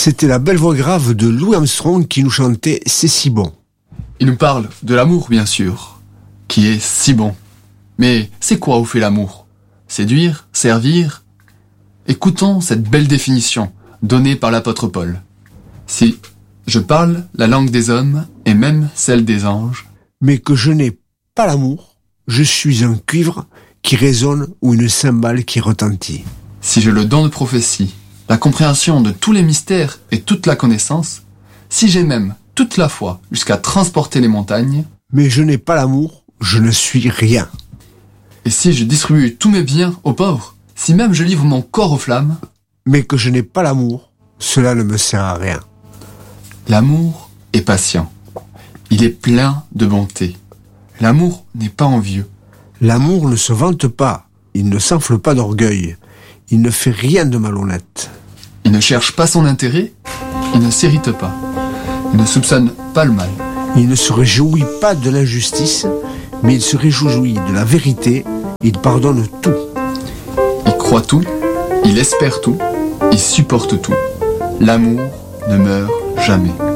C'était la belle voix grave de Louis Armstrong qui nous chantait « C'est si bon ». Il nous parle de l'amour, bien sûr, qui est si bon. Mais c'est quoi au fait l'amour? Séduire? Servir? Écoutons cette belle définition donnée par l'apôtre Paul. Si je parle la langue des hommes et même celle des anges, mais que je n'ai pas l'amour, je suis un cuivre qui résonne ou une cymbale qui retentit. Si j'ai le don de prophétie, la compréhension de tous les mystères et toute la connaissance, si j'ai même toute la foi jusqu'à transporter les montagnes, mais je n'ai pas l'amour, je ne suis rien. Et si je distribue tous mes biens aux pauvres, si même je livre mon corps aux flammes, mais que je n'ai pas l'amour, cela ne me sert à rien. L'amour est patient. Il est plein de bonté. L'amour n'est pas envieux. L'amour ne se vante pas. Il ne s'enfle pas d'orgueil. Il ne fait rien de malhonnête. Il ne cherche pas son intérêt. Il ne s'irrite pas. Il ne soupçonne pas le mal. Il ne se réjouit pas de l'injustice, mais il se réjouit de la vérité. Il pardonne tout. Il croit tout. Il espère tout. Il supporte tout. L'amour ne meurt jamais.